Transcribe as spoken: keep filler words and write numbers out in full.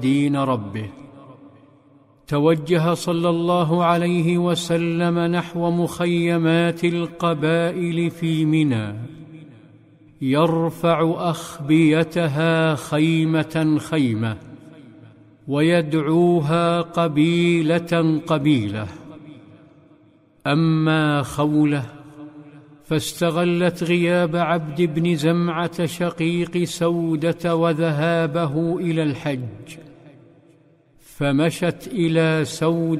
دين ربه. توجه صلى الله عليه وسلم نحو مخيمات القبائل في منى، يرفع أخبيتها خيمة خيمة ويدعوها قبيلة قبيلة. أما خولة فاستغلت غياب عبد بن زمعة شقيق سودة وذهابه إلى الحج، فمشت إلى سودة